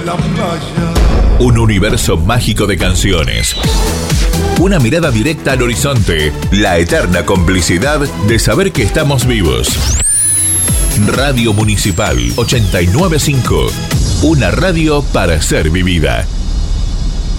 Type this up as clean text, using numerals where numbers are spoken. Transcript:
la playa. Un universo mágico de canciones. Una mirada directa al horizonte. La eterna complicidad de saber que estamos vivos. Radio Municipal 895. Una radio para ser vivida.